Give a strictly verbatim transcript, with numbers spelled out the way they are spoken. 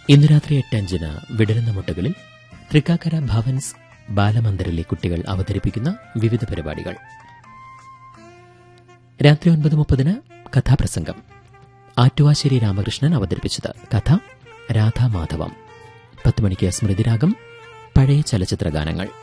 ഇന്നു രാത്രി എട്ടഞ്ചിന് വിടരുന്ന മുട്ടകളിൽ തൃക്കാക്കര ഭവൻസ് ബാലമന്ദിറിലെ കുട്ടികൾ അവതരിപ്പിക്കുന്ന വിവിധ പരിപാടികൾ. രാത്രി ഒൻപത് മുപ്പതിന് കഥാപ്രസംഗം. ആറ്റുവാശ്ശേരി രാമകൃഷ്ണൻ അവതരിപ്പിച്ചത്. കഥ രാധാമാധവം. പത്ത് മണിക്ക് സ്മൃതിരാഗം, പഴയ ചലച്ചിത്രഗാനങ്ങൾ.